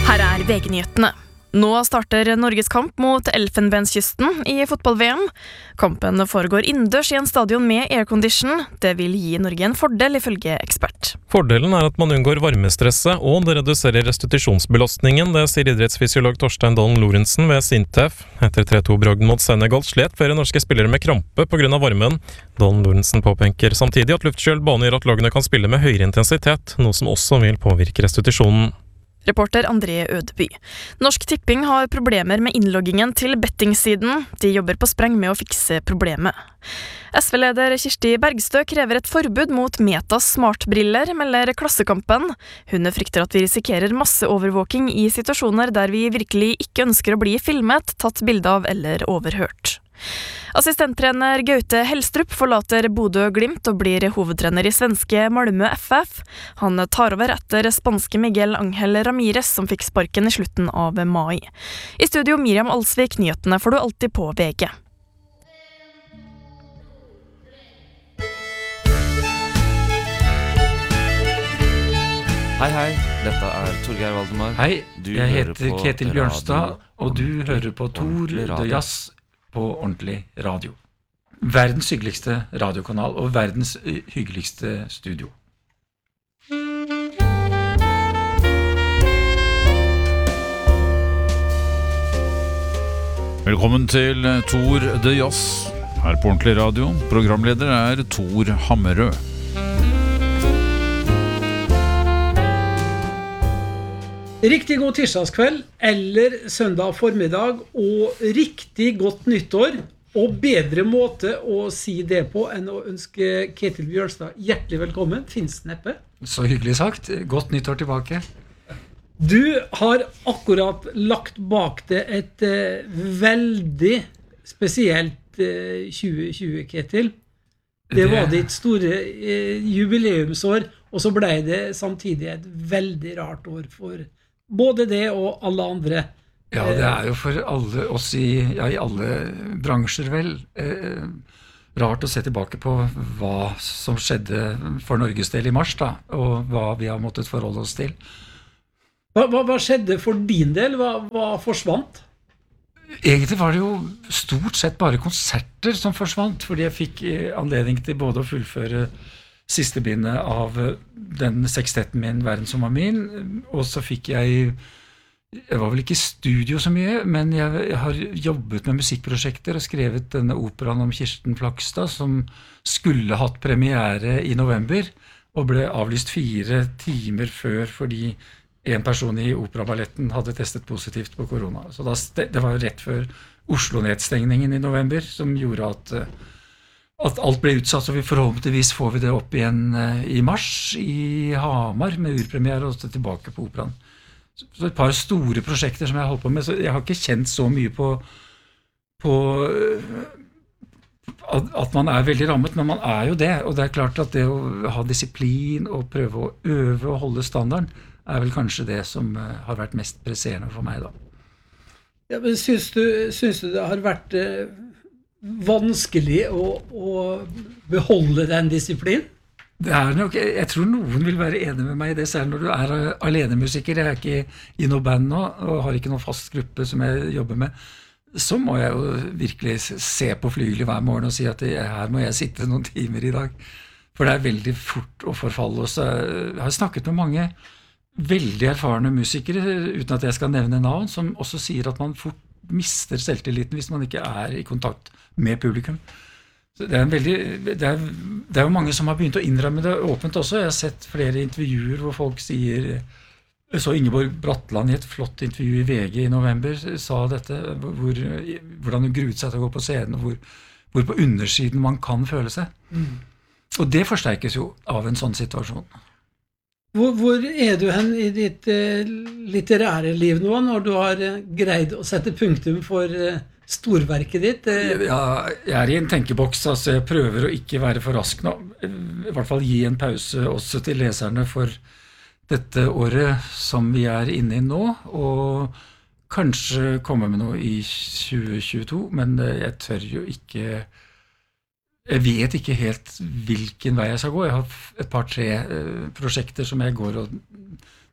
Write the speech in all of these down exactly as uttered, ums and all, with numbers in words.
Her er V G-nyhetene. Nå starter Norges kamp mot Elfenbenskysten i fotball-V M. Kampen foregår innendørs i en stadion med aircondition. Det vil gi Norge en fordel, ifølge ekspert. Fordelen er at man unngår varmestresset, og det reduserer restitusjonsbelastningen. Det sier idrettsfysiolog Torstein Dalen Lorentzen ved Sintef. Etter tre to-bragden mot Senegal slet flere norske spillere med krampe på grunn av varmen. Dalen Lorentzen påpeker samtidig at luftkjølt bane gjør at lagene kan spille med høyere intensitet, noe som også vil påvirke restitusjonen. Reporter André Ødeby. Norsk Tipping har problemer med innloggingen til bettingsiden. De jobber på spreng med å fikse problemet. S V-leder Kirsti Bergstø krever et forbud mot Metas smartbriller, melder Klassekampen. Hun frykter at vi risikerer masseovervåking i situasjoner der vi virkelig ikke ønsker å bli filmet, tatt bilde av eller overhørt. Assistenttrener Gaute Helstrup forlater Bodø Glimt og blir hovedtrener i svenske Malmö F F. Han tar over etter spanske Miguel Ángel Ramírez, som fikk sparken i slutten av mai. I studio Miriam Alsvik, nyhetene får du alltid på V G. Hei, hei. Dette er Torgeir Valdemar. Hei, Du jeg hører heter på Ketil Bjørnstad, radio og du hører på Tor Ordentlig radio. The Jazz på Ordentlig Radio. Verdens hyggeligste radiokanal og verdens y- hyggeligste studio. Velkommen til Tor The Jazz her på Ordentlig Radio. Programleder er Tor Hammerød. Riktig god tirsdagskveld eller søndag formiddag og riktig godt nyttår, og bedre måte å si det på enn å ønske Ketil Bjørnstad hjertelig velkommen. Finnes neppe. Så hyggelig sagt. Godt nyttår tilbake. Du har akkurat lagt bak det et eh, veldig spesielt eh, tjue tjue, Ketil. Det Det- var ditt store eh, jubileumsår, og så ble det samtidig et veldig rart år for både det og alle andre. Ja, det er jo for alle oss i, ja, i alle bransjer vel, eh, rart å se tilbake på hva som skjedde for Norges del i mars da, og hva vi har måttet forholde oss til. Hva, hva, hva skjedde for din del? Hva, hva forsvant? Egentlig var det jo stort sett bare konserter som forsvant, fordi jeg fikk eh, anledning til både å fullføre siste bindet av eh, den sekstetten min, Verden som var min, og så fikk jeg, jeg var vel ikke i studio så mye, men jeg, jeg har jobbet med musikkprosjekter og skrevet denne operaen om Kirsten Flakstad, som skulle hatt premiere i november, og ble avlyst fire timer før fordi en person i operaballetten hadde testet positivt på korona. Så da, det var jo rett før Oslo-nedstengningen i november, som gjorde at, at alt ble utsatt, så vi forhåpentligvis får vi det opp igjen i mars i Hamar, med urpremiere og så tilbake på operaen. Så et par store prosjekter som jeg har holdt på med, så jeg har ikke kjent så mye på, på at, at man er veldig rammet, men man er jo det, og det er klart at det å ha disiplin og prøve å øve og holde standarden, er vel kanskje det som har vært mest presserende for meg da. Ja, men syns du, syns du det har vært eh, vanskelig å, å beholde den disiplinen? Det er nok, jeg tror noen vil være enig med meg i det, selv når du er alenemusiker. Jeg er ikke i noe band nå, og har ikke noen fast gruppe som jeg jobber med. Så må jeg jo virkelig se på flygelet hver morgen og si at jeg, her må jeg sitte noen timer i dag. For det er veldig fort å forfalle oss. Jeg har snakket med mange veldig erfarne musikere, uten at jeg skal nevne navn, som også sier at man fort mister selvtilliten hvis man ikke er i kontakt med publikum. Så det er, en veldig, det, er, det er jo mange som har begynt å innrømme det åpent også. Jeg har sett flere intervjuer hvor folk sier, så Ingeborg Bratland i et flott intervju i V G i november sa dette, hvor, hvordan hun gruet seg til å gå på scenen, og hvor, hvor på undersiden man kan føle seg. Mm. Og det forsterkes jo av en sånn situasjon. Hvor, hvor er du hen i ditt eh, litterære liv nå, når du har eh, greid å sette punktum for eh, storverket ditt? Eh, Ja, jeg er i en tenkeboks, altså jeg prøver å ikke være for rask nå. I hvert fall gi en pause også til leserne for dette året som vi er inne i nå, og kanskje komme med noe i tjue tjueto, men jeg tør jo ikke... Jeg vet ikke helt hvilken vei jeg skal gå. Jeg har et par-tre eh, prosjekter som jeg går og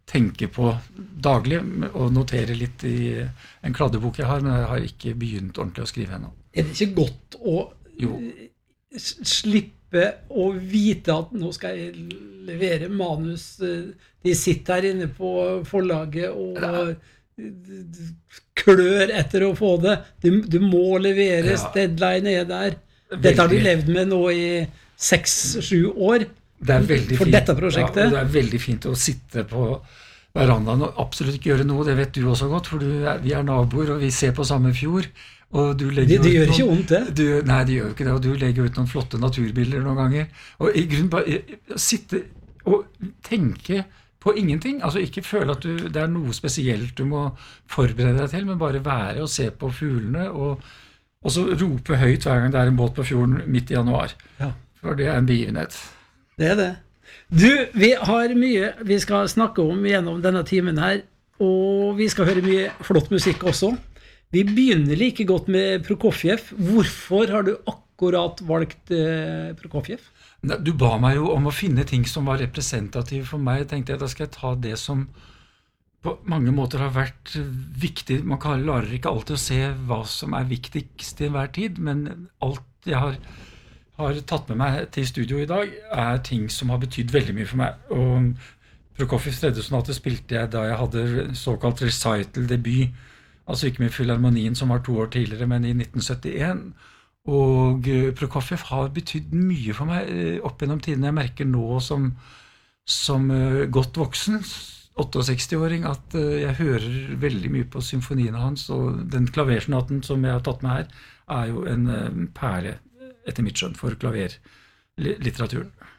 tenker på daglig, og noterer litt i en kladdebok jeg har, men jeg har ikke begynt ordentlig å skrive ennå. Er det ikke godt å Jo. s- slippe å vite at nå skal jeg levere manus, eh, de sitter her inne på forlaget og eh, klør etter å få det, du, du må leveres, Ja. deadline er der. Dette har du Veldig. levd med nå i seks-sju år. Det er veldig For fint. dette prosjektet? Ja, og det er veldig fint å sitte på verandaen og absolutt ikke gjøre noe, det vet du også godt, for du er, vi er naboer, og vi ser på samme fjord, og du legger Det, det ut gjør noen- ikke vondt, det. Du, nei, det gjør jo ikke det, og du legger ut noen flotte naturbilder noen ganger. Og i grunnen bare eh, sitte og tenke på ingenting, altså ikke føle at du, det er noe spesielt du må forberede deg til, men bare være og se på fuglene, og, og så rope høyt hver gang det er en båt på fjorden midt i januar. Ja. For det er en begivenhet. Det er det. Du, vi har mye vi skal snakke om gjennom denne timen her, og vi skal høre mye flott musikk også. Vi begynner like godt med Prokofjev. Hvorfor har du akkurat valgt eh, Prokofjev? Nei, Du ba meg jo om å finne ting som var representative for meg. Jeg tenkte jeg, da skal jeg ta det som på mange måter har vært viktig. Man klarer ikke alltid å se hva som er viktigst til enhver tid, men alt jeg har, har tatt med meg til studio i dag, er ting som har betydd veldig mye for meg. Og Prokofjevs tredje sonate spilte jeg da jeg hadde såkalt recital-debut, altså ikke med Filharmonien som var to år tidligere, men i nitten syttien. Og eh, Prokofjev har betydd mye for meg eh, opp gjennom tiden. Jeg merker nå som, som eh, godt voksen, sekstiåtte-åring, at eh, jeg hører veldig mye på symfoniene hans, og den klaversonaten som jeg har tatt med her, er jo en eh, perle, etter mitt skjønn, for klaverlitteraturen.